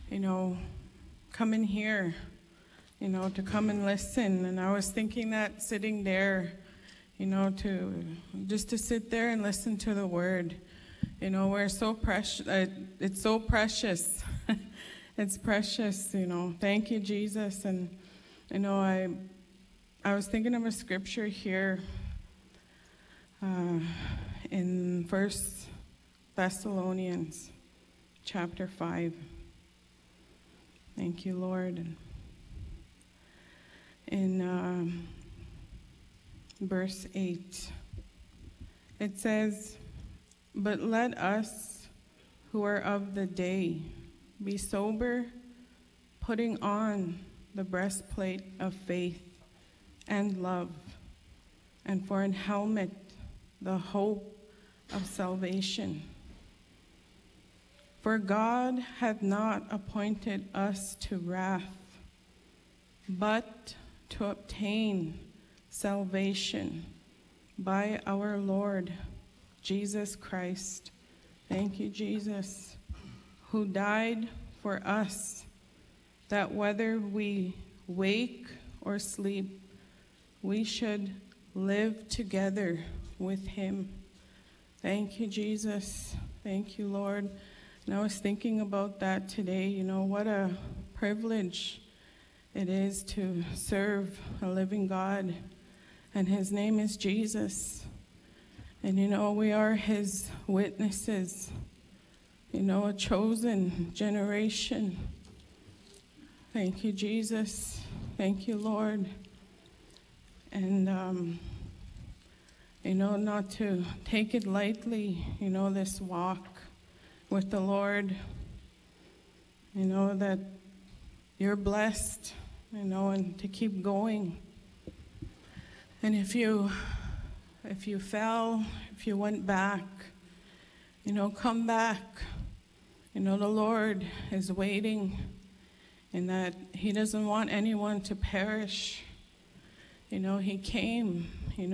come in here, to come and listen. And I was thinking that sitting there, to sit there and listen to the word. We're so precious. It's so precious. It's precious, Thank you, Jesus. And, I was thinking of a scripture here in 1 Thessalonians chapter 5. Thank you, Lord. In verse 8, it says, "But let us who are of the day be sober, putting on the breastplate of faith and love, and for an helmet, the hope of salvation. For God hath not appointed us to wrath, but to obtain salvation by our Lord Jesus Christ." Thank you, Jesus. "Who died for us, that whether we wake or sleep, we should live together with him." Thank you, Jesus. Thank you, Lord. And I was thinking about that today. What a privilege it is to serve a living God, and his name is Jesus. And we are his witnesses, a chosen generation. Thank you, Jesus. Thank you, Lord. And, not to take it lightly, this walk with the Lord, that you're blessed, and to keep going. And if you fell, if you went back, come back. The Lord is waiting, and that he doesn't want anyone to perish. He came,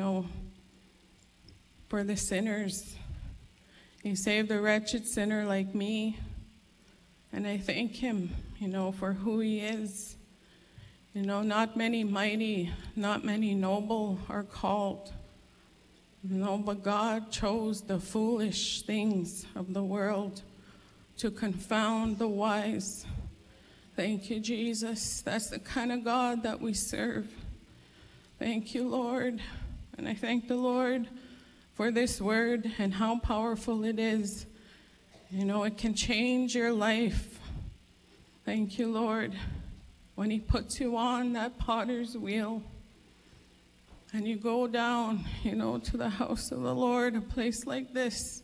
for the sinners. He saved a wretched sinner like me, and I thank him, for who he is. Not many mighty, not many noble are called. But God chose the foolish things of the world to confound the wise. Thank you, Jesus. That's the kind of God that we serve. Thank you, Lord. And I thank the Lord for this word and how powerful it is. It can change your life. Thank you, Lord. When he puts you on that potter's wheel and you go down, to the house of the Lord, a place like this,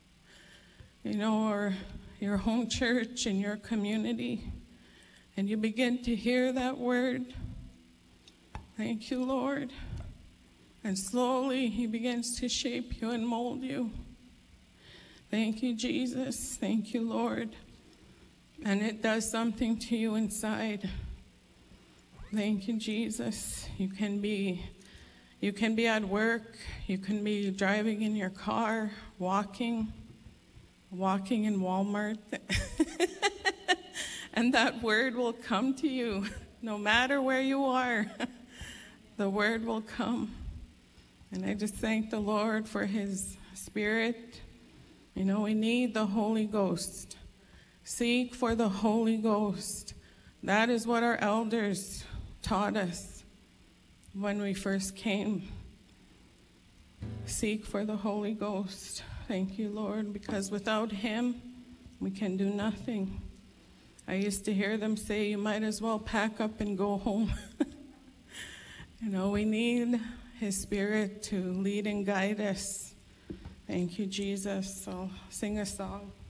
or your home church in your community, and you begin to hear that word. Thank you, Lord. And slowly he begins to shape you and mold you. Thank you, Jesus. Thank you, Lord. And it does something to you inside. Thank you, Jesus. You can be at work. You can be driving in your car, walking in Walmart. And that word will come to you no matter where you are. The word will come. And I just thank the Lord for his Spirit. We need the Holy Ghost. Seek for the Holy Ghost. That is what our elders taught us when we first came. Seek for the Holy Ghost. Thank you, Lord, because without him, we can do nothing. I used to hear them say, you might as well pack up and go home. We need his Spirit to lead and guide us. Thank you, Jesus. So sing a song.